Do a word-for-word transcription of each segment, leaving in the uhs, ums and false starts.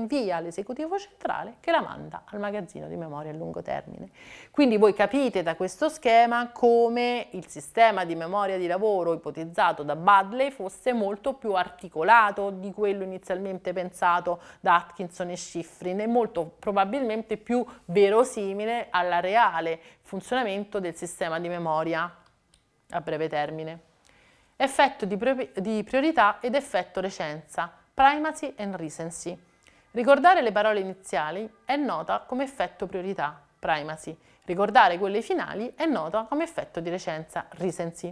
invia all'esecutivo centrale che la manda al magazzino di memoria a lungo termine. Quindi voi capite da questo schema come il sistema di memoria di lavoro ipotizzato da Budley fosse molto più articolato di quello inizialmente pensato da Atkinson e Shiffrin e molto probabilmente più verosimile alla reale funzionamento del sistema di memoria a breve termine. Effetto di, di priorità ed effetto recenza, primacy and recency. Ricordare le parole iniziali è nota come effetto priorità, primacy. Ricordare quelle finali è nota come effetto di recenza, recency.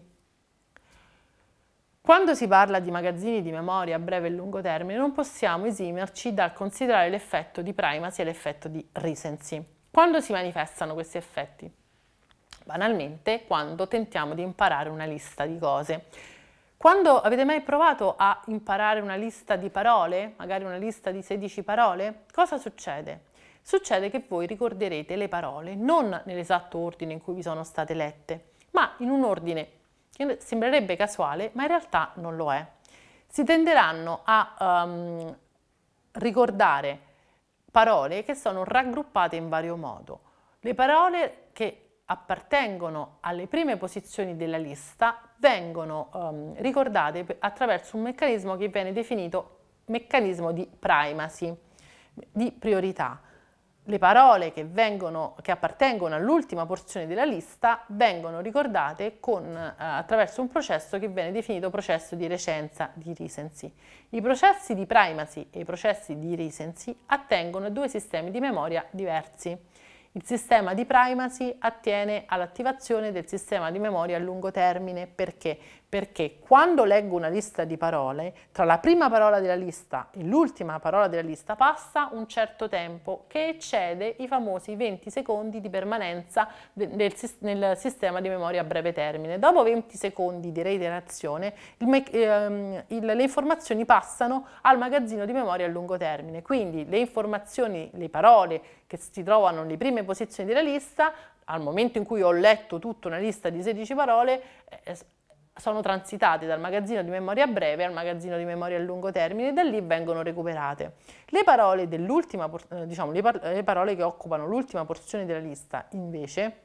Quando si parla di magazzini di memoria a breve e lungo termine non possiamo esimerci dal considerare l'effetto di primacy e l'effetto di recency. Quando si manifestano questi effetti? Banalmente, quando tentiamo di imparare una lista di cose. Quando avete mai provato a imparare una lista di parole, magari una lista di sedici parole, cosa succede? Succede che voi ricorderete le parole non nell'esatto ordine in cui vi sono state lette, ma in un ordine che sembrerebbe casuale, ma in realtà non lo è. Si tenderanno a um, ricordare parole che sono raggruppate in vario modo. Le parole che appartengono alle prime posizioni della lista vengono um, ricordate attraverso un meccanismo che viene definito meccanismo di primacy, di priorità. Le parole che, vengono, che appartengono all'ultima porzione della lista vengono ricordate con, eh, attraverso un processo che viene definito processo di recenza, di recency. I processi di primacy e i processi di recency attengono a due sistemi di memoria diversi. Il sistema di primacy attiene all'attivazione del sistema di memoria a lungo termine. Perché? Perché quando leggo una lista di parole, tra la prima parola della lista e l'ultima parola della lista passa un certo tempo che eccede i famosi venti secondi di permanenza de- del, nel sistema di memoria a breve termine. Dopo venti secondi di reiterazione, il me- ehm, il, le informazioni passano al magazzino di memoria a lungo termine. Quindi le informazioni, le parole che si trovano nelle prime posizioni della lista, al momento in cui ho letto tutta una lista di sedici parole, eh, sono transitate dal magazzino di memoria breve al magazzino di memoria a lungo termine e da lì vengono recuperate. Le parole dell'ultima, diciamo, le, par- le parole che occupano l'ultima porzione della lista, invece,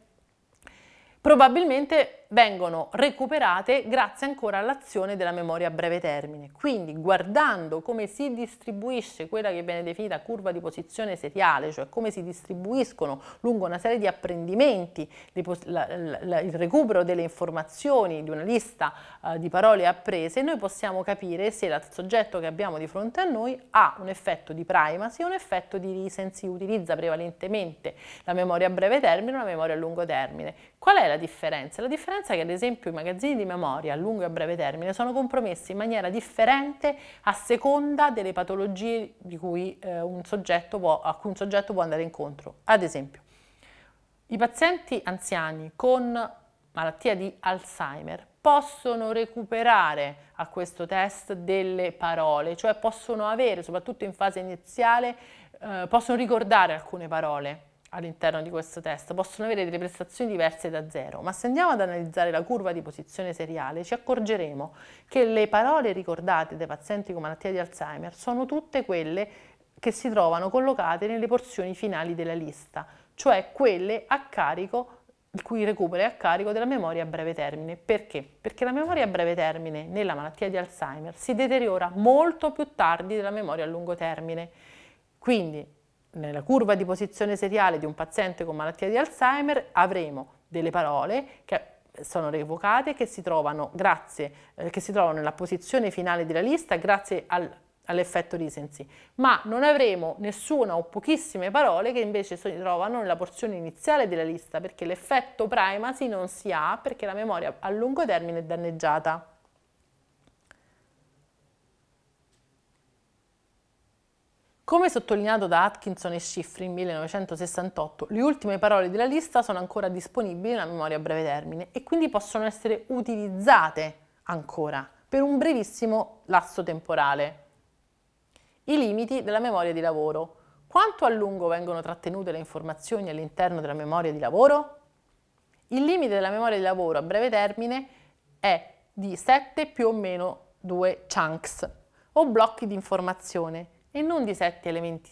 probabilmente vengono recuperate grazie ancora all'azione della memoria a breve termine. Quindi, guardando come si distribuisce quella che viene definita curva di posizione seriale, cioè come si distribuiscono lungo una serie di apprendimenti la, la, la, il recupero delle informazioni di una lista uh, di parole apprese, noi possiamo capire se il soggetto che abbiamo di fronte a noi ha un effetto di primacy o un effetto di recency, utilizza prevalentemente la memoria a breve termine o la memoria a lungo termine. Qual è la differenza? La differenza è che ad esempio i magazzini di memoria a lungo e a breve termine sono compromessi in maniera differente a seconda delle patologie di cui, eh, un soggetto può, a cui un soggetto può andare incontro. Ad esempio, i pazienti anziani con malattia di Alzheimer possono recuperare a questo test delle parole, cioè possono avere, soprattutto in fase iniziale, eh, possono ricordare alcune parole all'interno di questo test, possono avere delle prestazioni diverse da zero, ma se andiamo ad analizzare la curva di posizione seriale ci accorgeremo che le parole ricordate dai pazienti con malattia di Alzheimer sono tutte quelle che si trovano collocate nelle porzioni finali della lista, cioè quelle a carico, il cui recupero è a carico della memoria a breve termine. Perché? Perché la memoria a breve termine nella malattia di Alzheimer si deteriora molto più tardi della memoria a lungo termine. Quindi, nella curva di posizione seriale di un paziente con malattia di Alzheimer avremo delle parole che sono revocate, che si trovano, grazie, eh, che si trovano nella posizione finale della lista grazie al, all'effetto recency, ma non avremo nessuna o pochissime parole che invece si trovano nella porzione iniziale della lista, perché l'effetto primacy non si ha, perché la memoria a lungo termine è danneggiata. Come sottolineato da Atkinson e Shiffrin nel millenovecentosessantotto, le ultime parole della lista sono ancora disponibili nella memoria a breve termine e quindi possono essere utilizzate ancora per un brevissimo lasso temporale. I limiti della memoria di lavoro. Quanto a lungo vengono trattenute le informazioni all'interno della memoria di lavoro? Il limite della memoria di lavoro a breve termine è di sette più o meno due chunks o blocchi di informazione, e non di sette elementi